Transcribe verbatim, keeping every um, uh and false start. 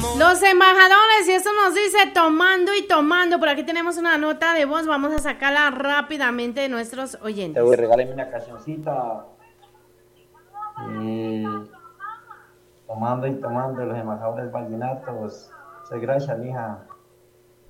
Los embajadores, y esto nos dice tomando y tomando. Por aquí tenemos una nota de voz, vamos a sacarla rápidamente de nuestros oyentes. Te voy, regálame una cancioncita. Y tomando y tomando los embajadores vallenatos. Muchas gracias, mija.